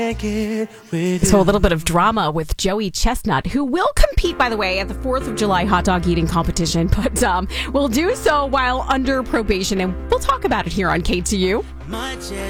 So a little bit of drama with Joey Chestnut, who will compete, by the way, at the 4th of July hot dog eating competition, but will do so while under probation, and we'll talk about it here on KTU.